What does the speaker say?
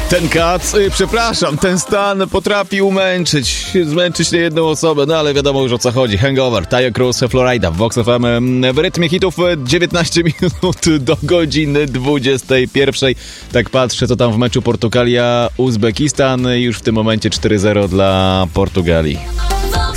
Ten kac, przepraszam, ten stan potrafi zmęczyć niejedną osobę, no ale wiadomo już o co chodzi. Hangover, Taio Cruz, Florida w Vox FM w rytmie hitów 19 minut do godziny 21. Tak patrzę, co tam w meczu Portugalia-Uzbekistan. Już w tym momencie 4-0 dla Portugalii.